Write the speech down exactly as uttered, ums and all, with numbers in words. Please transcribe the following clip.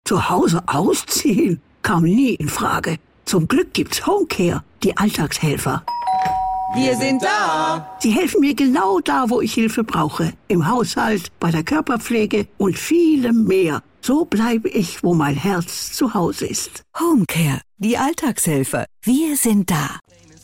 Zu Hause ausziehen kam nie in Frage. Zum Glück gibt's Homecare, die Alltagshelfer. Wir sind da. Sie helfen mir genau da, wo ich Hilfe brauche. Im Haushalt, bei der Körperpflege und vielem mehr. So bleibe ich, wo mein Herz zu Hause ist. Homecare, die Alltagshelfer. Wir sind da.